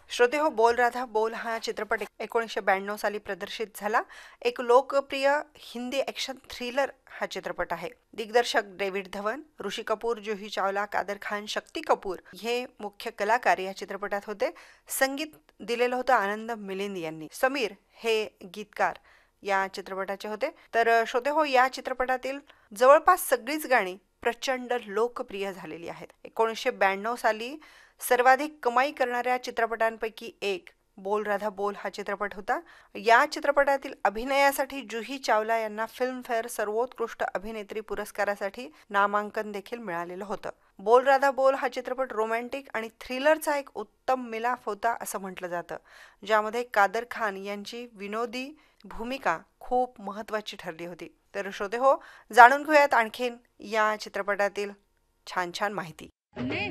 श्रोते हो, बोल राधा बोल हा चित्रपट 1992 साली प्रदर्शित झाला. एक लोकप्रिय हिंदी ॲक्शन थ्रिलर हा चित्रपट आहे. दिग्दर्शक डेव्हिड धवन, ऋषी कपूर, जुही चावला, कादर खान, शक्ती कपूर हे मुख्य कलाकार या चित्रपटात होते. संगीत दिलेलं होतं आनंद मिलिंद यांनी. समीर हे गीतकार या चित्रपटाचे होते. तर श्रोते हो, या चित्रपटातील जवळपास सगळीच गाणी प्रचंड लोकप्रिय झालेली आहेत. 1992 साली सर्वाधिक कमाई करणाऱ्या चित्रपटांपैकी एक बोल राधा बोल हा चित्रपट होता. या चित्रपटातील अभिनयासाठी जुही चावला यांना फिल्मफेअर सर्वोत्कृष्ट अभिनेत्री पुरस्कारासाठी नामांकन देखील मिळालेलं होतं. बोल राधा बोल हा चित्रपट रोमॅन्टिक आणि थ्रिलरचा एक उत्तम मिलाफ होता असं म्हटलं जातं, ज्यामध्ये कादर खान यांची विनोदी भूमिका खूप महत्त्वाची ठरली होती. तर श्रोते हो, जाणून घेऊयात आणखीन या चित्रपटातील छान छान माहिती.